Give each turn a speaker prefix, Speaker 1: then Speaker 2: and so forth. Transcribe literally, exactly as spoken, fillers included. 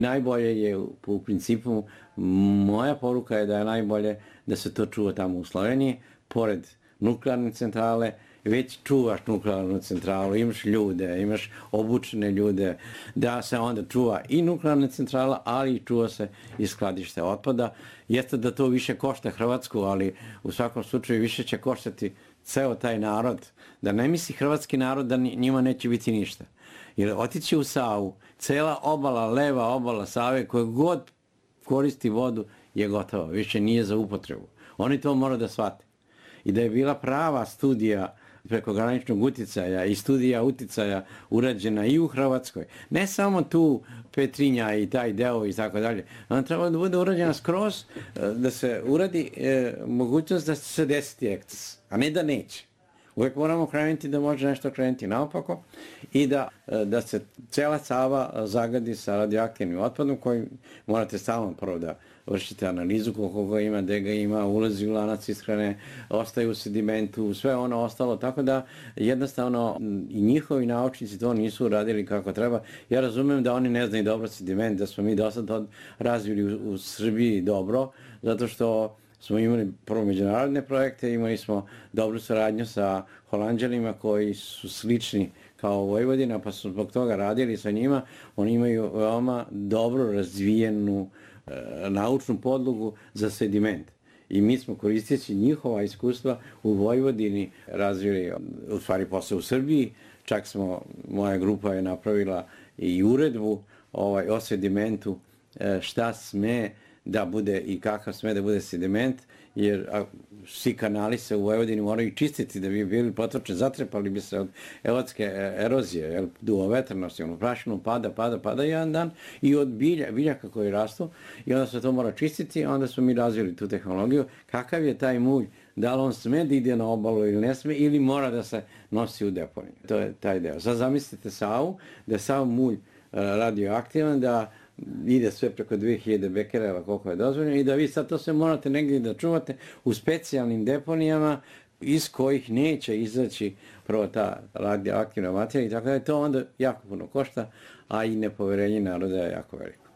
Speaker 1: Najbolje je, u principu, moja poruka je da je najbolje da se to čuva tamo u Sloveniji, pored nuklearne centrale, već čuvaš nuklearnu centralu, imaš ljude, imaš obučene ljude, da se onda čuva i nuklearna centrala, ali i čuva se i skladište otpada. Jeste da to više košta Hrvatsku, ali u svakom slučaju više će koštati ceo taj narod. Da ne misli hrvatski narod da njima neće biti ništa. Jer otići u Savu, cela obala, leva obala Save, koja god koristi vodu, je gotova. Više nije za upotrebu. Oni to moraju da shvate. I da je bila prava studija prekograničnog uticaja i studija uticaja urađena i u Hrvatskoj. Ne samo tu Petrinja i taj deo i tako dalje. Ona treba da bude urađena skroz, da se uradi e, mogućnost da se desiti eksces, a ne da neće. Uvijek moramo krenuti da može nešto krenuti naopako i da, da se cela Sava zagadi sa radioaktivnim otpadom koji morate stalno prvo da vršite analizu koliko ga ima, gde ga ima, ulazi u lanac ishrane, ostaje u sedimentu, sve ono ostalo, tako da jednostavno i njihovi naučnici to nisu uradili kako treba. Ja razumem da oni ne znaju dobro sediment, da smo mi dosta to razvili u, u Srbiji dobro, zato što smo imali prvo međunarodne projekte, imali smo dobru saradnju sa Holanđanima koji su slični kao Vojvodina, pa smo zbog toga radili sa njima. Oni imaju veoma dobro razvijenu e, naučnu podlogu za sediment. I mi smo koristeći njihova iskustva u Vojvodini razvili, u stvari posle u Srbiji, čak smo, moja grupa je napravila i uredbu ovaj, o sedimentu, e, šta sme da bude i kakav sme da bude sediment, jer a, svi kanali se u Vojvodini moraju čistiti da bi bili potočni, zatrepali bi se od elotske erozije, jer duovetrnosti, ono prašinu pada, pada, pada jedan dan i od bilja, biljaka koji rastu i onda se to mora čistiti, onda smo mi razvili tu tehnologiju. Kakav je taj mulj, da li on sme da ide na obalu ili ne sme, ili mora da se nosi u deponiju. To je taj deo. Sad zamislite Savu, da je sav mulj radioaktivan, da ide sve preko dve hiljade bekerela koliko je dozvoljeno i da vi sad to sve morate negdje da čuvate u specijalnim deponijama iz kojih neće izaći prvo ta radioaktivna materija i tako da je to onda jako puno košta, a i nepoverenje naroda je jako veliko.